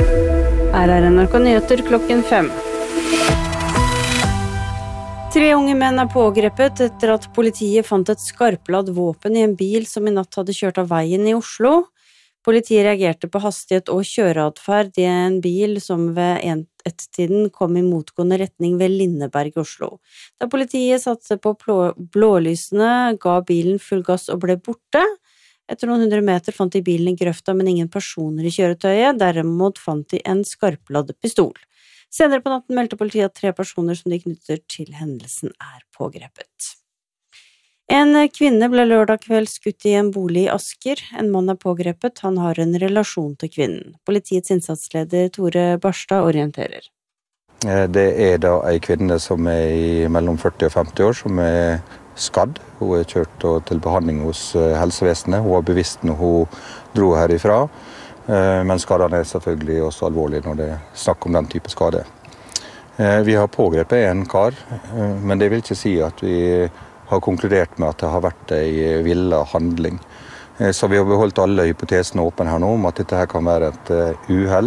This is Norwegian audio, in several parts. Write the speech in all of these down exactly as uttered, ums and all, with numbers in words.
Her er N R K Nyheter klokken fem. Tre unge menn er pågrepet etter at politiet fant et skarpladd våpen i en bil som i natt hadde kjørt av veien i Oslo. Politiet reagerte på hastighet og kjøreadferd i en bil som ved ett-tiden kom i motgående retning ved Lindeberg, Oslo. Da politiet satte på blålysene, ga bilen full gass og ble borte. Etter noen hundre meter fant de bilen i grøfta, men ingen personer i kjøretøyet. Derimot fant de en skarpladd pistol. Senere på natten meldte politiet at tre personer som de knytter til hendelsen er pågrepet. En kvinne ble lørdag kveld skutt i en bolig i Asker. En mann er pågrepet, han har en relasjon til kvinnen. Politiets innsatsleder Tore Barstad orienterer. Det er da en kvinne som er i mellom førti og femti år, som er skadd. Hun er kjørt til behandling hos helsevesenet. Hun var bevisst når hun dro herifra, men skadene er selvfølgelig også alvorlige når det er snakk om den type skade. Vi har pågrepet en kar, men det vil ikke si at vi har konkludert med at det har vært en villet handling. Så vi har beholdt alle hypotesene åpne her nå om at dette her kan være et uhell,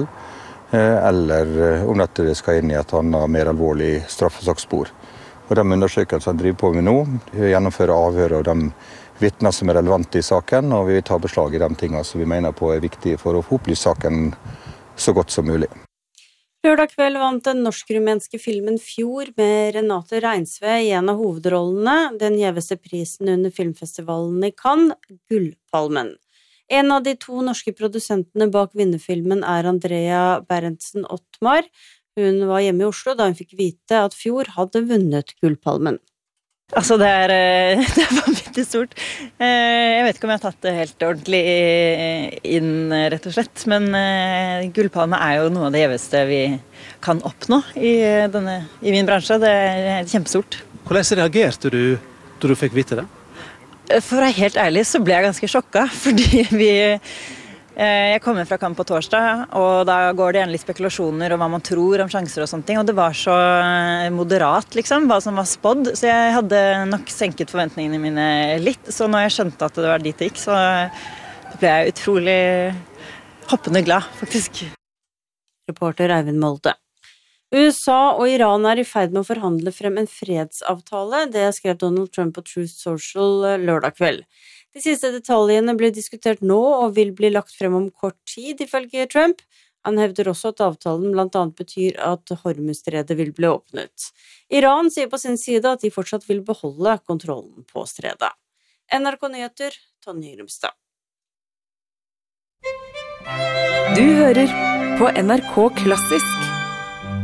eller om dette skal inn i et annet mer alvorlig straffesaksspor. Og de undersøkelsene vi driver på med nå, gjennomfører avhør av de vitner som er relevante i saken, og vi vil ta beslag i de tingene som vi mener på er viktige for å få opplyst saken så godt som mulig. Lørdag kveld vant den norsk-rumenske filmen Fjord med Renate Reinsve i en av hovedrollene, den gjeveste prisen under filmfestivalen i Cannes, Gullpalmen. En av de to norske produsentene bak vinnerfilmen er Andrea Berntsen Ottmar. Hun var hjemme i Oslo da hun fikk vite at Fjord hadde vunnet Gullpalmen. Altså det er, det er vanvittig stort. Jeg vet ikke om jeg har tatt det helt ordentlig inn, rett og slett. Men Gullpalme er jo noe av det gjeveste vi kan oppnå i, denne, i min bransje. Det er kjempestort. Hvordan reagerte du da du fikk vite det? For å være helt ærlig så ble jeg ganske sjokket, fordi vi... Jeg kommer fra Cannes på torsdag, og da går det igjen litt spekulasjoner om hva man tror om sjanser og sånne ting, og det var så moderat, liksom, hva som var spådd, så jeg hadde nok senket forventningene mine litt, så når jeg skjønte at det var dit det gikk, så ble jeg utrolig hoppende glad, faktisk. Reporter Eivind Molde. U S A og Iran er i ferd med å forhandle frem en fredsavtale, det skrev Donald Trump på Truth Social lørdag kveld. De siste detaljene blir diskutert nå og vil bli lagt frem om kort tid, ifølge Trump. Han hevder også at avtalen blant annet betyr at Hormuzstredet vil bli åpnet. Iran sier på sin side at de fortsatt vil beholde kontrollen på stredet. N R K Nyheter, Tonje Grimstad. Du hører på N R K Klassisk.